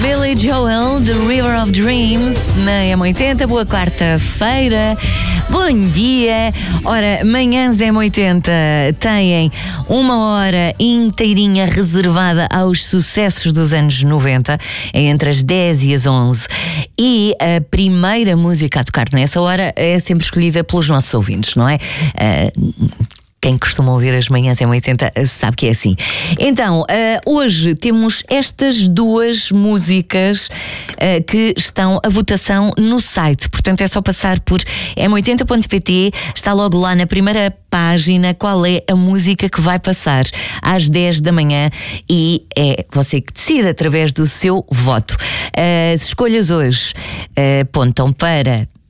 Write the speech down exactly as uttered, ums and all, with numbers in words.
Billy Joel, The River of Dreams, na M oitenta. Boa quarta-feira, bom dia. Ora, manhãs M oitenta têm uma hora inteirinha reservada aos sucessos dos anos noventa, entre as dez e as onze. E a primeira música a tocar nessa hora é sempre escolhida pelos nossos ouvintes, não é? Uh, Quem costuma ouvir as manhãs M oitenta sabe que é assim. Então, uh, hoje temos estas duas músicas uh, que estão a votação no site. Portanto, é só passar por m oitenta ponto pt. Está logo lá na primeira página qual é a música que vai passar às dez da manhã e é você que decide através do seu voto. Uh, as escolhas hoje uh, apontam para